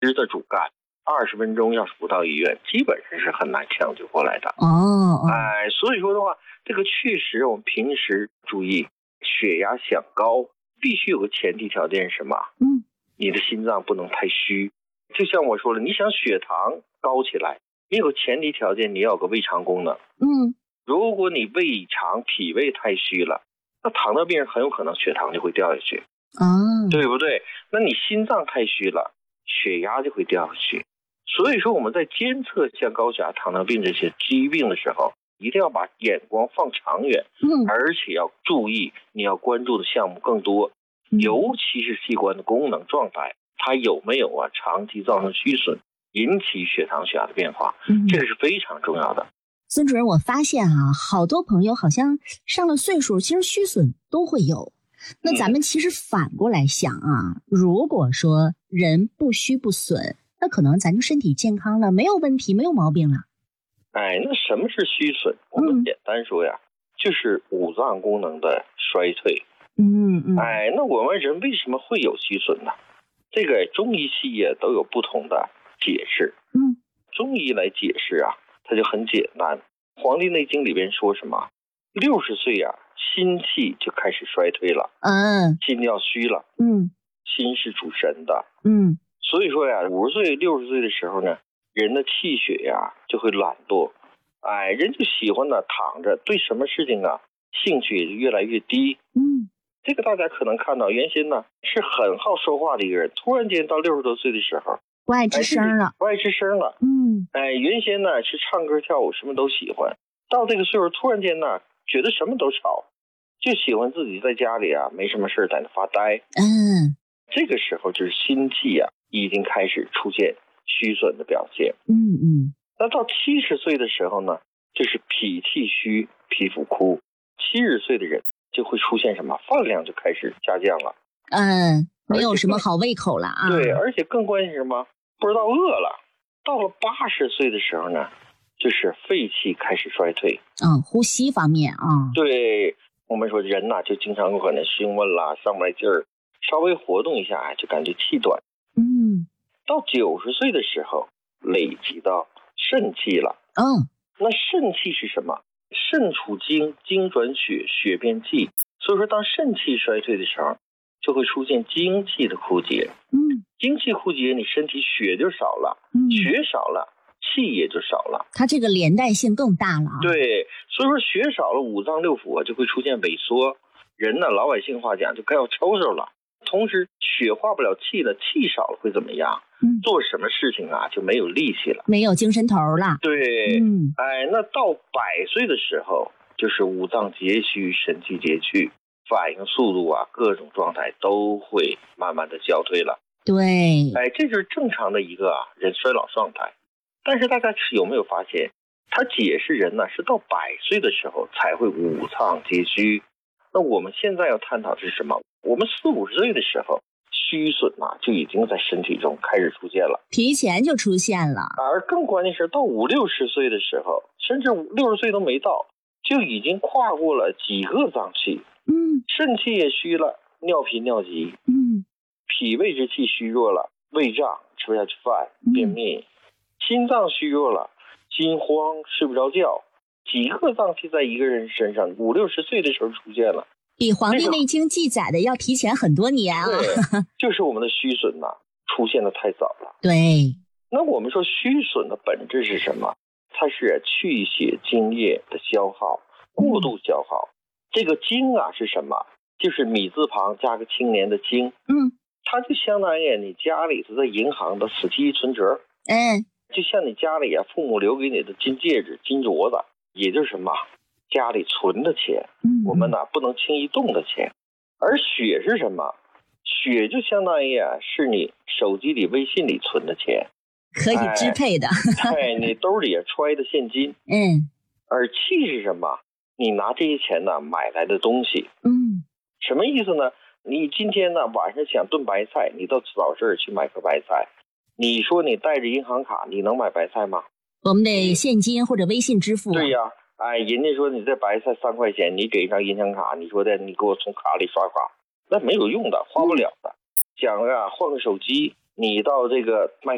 吃的主干，20分钟要是不到医院，基本上是很难抢救过来的。所以说的话，这个确实我们平时注意，血压想高，必须有个前提条件是什么？你的心脏不能太虚。就像我说了，你想血糖高起来，你有个前提条件，你要有个胃肠功能。如果你胃肠脾胃太虚了，那糖尿病人很有可能血糖就会掉下去。对不对？那你心脏太虚了，血压就会掉下去。所以说我们在监测像高血压、糖尿病这些疾病的时候，一定要把眼光放长远，而且要注意你要关注的项目更多，尤其是器官的功能状态，它有没有长期造成虚损，引起血糖血压的变化，这个是非常重要的。 孙主任，我发现好多朋友好像上了岁数，其实虚损都会有。那咱们其实反过来想如果说人不虚不损，那可能咱就身体健康了，没有问题，没有毛病了。 那什么是虚损？我们简单说就是五脏功能的衰退。那我们人为什么会有虚损呢？这个中医西医都有不同的解释。中医来解释它就很简单。《黄帝内经》里边说什么？60岁心气就开始衰退了，心要虚了。心是主神的。所以说50岁、60岁的时候呢，人的气血就会懒惰，人就喜欢躺着，对什么事情兴趣也就越来越低。这个大家可能看到，原先是很好说话的一个人，突然间到60多岁的时候， 不爱吱声了。 原先是唱歌跳舞什么都喜欢，到这个岁数突然间觉得什么都吵，就喜欢自己在家里没什么事在那发呆。这个时候就是心气已经开始出现虚损的表现。那到70岁的时候呢，就是脾气虚，皮肤枯。70岁的人就会出现什么？饭量就开始下降了。 没有什么好胃口了对，而且更关键是什么？不知道饿了。到了80岁的时候呢，就是肺气开始衰退。 呼吸方面对，我们说人就经常有可能胸闷啦，上不来劲儿，稍微活动一下就感觉气短。到90岁的时候，累积到肾气了。那肾气是什么？肾属精，精转血，血变气。所以说当肾气衰退的时候，就会出现精气的枯竭。精气枯竭，你身体血就少了，血少了，气也就少了， 它这个连带性更大了对，所以说血少了，五脏六腑就会出现萎缩，人老百姓话讲就该要抽抽了。同时血化不了气了，气少了会怎么样？做什么事情就没有力气了， 没有精神头了。 对，那到100岁的时候，就是五脏皆虚，神气皆去，反应速度各种状态都会慢慢的消退了。 对， 这就是正常的一个人衰老状态。但是大家有没有发现，他解释人是到100岁的时候才会五脏皆虚。那我们现在要探讨的是什么？我们40、50岁的时候，虚损就已经在身体中开始出现了， 提前就出现了。 而更关键是到50、60岁的时候，甚至60岁都没到，就已经跨过了几个脏器。肾气也虚了，尿频尿急。脾胃之气虚弱了，胃胀，吃不下去饭，便秘。心脏虚弱了，心慌，睡不着觉。几个脏器在一个人身上50、60岁的时候出现了， 比《黄帝内经》记载的要提前很多年对，就是我们的虚损出现的太早了。 对， 那我们说虚损的本质是什么？它是去血精液的消耗，过度消耗。这个精是什么？就是米字旁加个青年的青。它就相当于你家里头在银行的死记存折。就像你家里父母留给你的金戒指、金镯子，也就是什么？家里存的钱，我们不能轻易动的钱。而血是什么？血就相当于是你手机里、微信里存的钱， 可以支配的。 你兜里揣的现金。而气是什么？你拿这些钱买来的东西。什么意思呢？你今天晚上想炖白菜，你到早市去买个白菜，你说你带着银行卡，你能买白菜吗？ 我们得现金或者微信支付。 对呀，人家说你这白菜3块钱，你给一张银行卡，你说的你给我从卡里刷卡，那没有用的，花不了的。讲换个手机，你到这个卖